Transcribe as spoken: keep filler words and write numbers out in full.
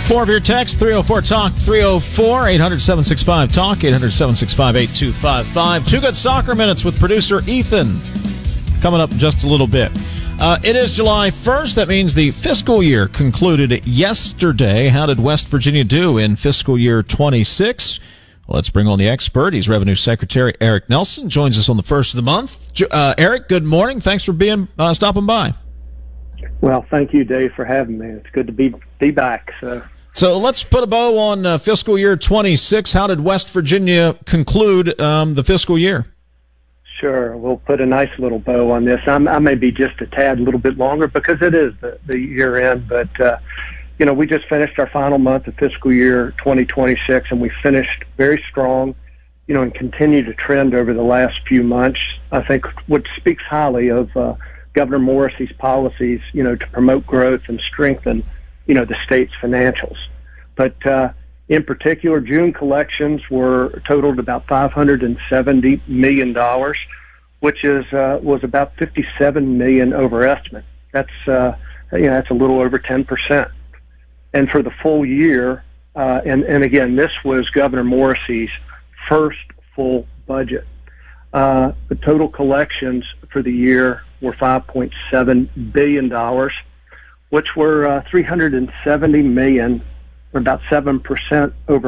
More of your text, three oh four talk, three oh four, eight hundred, seven six five, talk, eight hundred, seven six five, eight two five five. Two Good Soccer Minutes with producer Ethan coming up in just a little bit. Uh, it is July first. That means the fiscal year concluded yesterday. How did West Virginia do in fiscal year twenty-six? Well, let's bring on the expert. He's Revenue Secretary Eric Nelson. Joins us on the first of the month. Uh, Eric, good morning. Thanks for being uh, stopping by. Well, thank you, Dave, for having me. It's good to be be back. So. So let's put a bow on uh, fiscal year twenty-six. How did West Virginia conclude um, the fiscal year? Sure. We'll put a nice little bow on this. I'm, I may be just a tad little bit longer because it is the, the year end. But, uh, you know, we just finished our final month of fiscal year twenty twenty-six, and we finished very strong, you know, and continue to trend over the last few months. I think what speaks highly of uh, Governor Morrisey's policies, you know, to promote growth and strengthen you know, the state's financials. But uh, in particular, June collections were totaled about five hundred seventy million dollars, which is uh, was about fifty-seven million dollars over estimate. That's uh, you know, that's a little over ten percent. And for the full year, uh, and, and again, this was Governor Morrisey's first full budget. Uh, the total collections for the year were five point seven billion dollars, which were uh, three hundred seventy million dollars, or about seven percent over